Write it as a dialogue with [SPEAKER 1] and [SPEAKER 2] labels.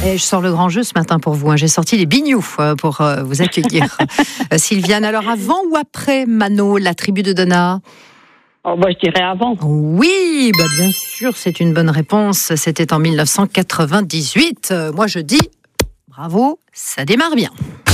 [SPEAKER 1] Et je sors le grand jeu ce matin pour vous. J'ai sorti les bignoux pour vous accueillir. Sylviane, alors avant ou après Mano, la tribu de Donna?
[SPEAKER 2] Je dirais avant.
[SPEAKER 1] Oui, bien sûr, c'est une bonne réponse. C'était en 1998. Moi, je dis bravo, ça démarre bien.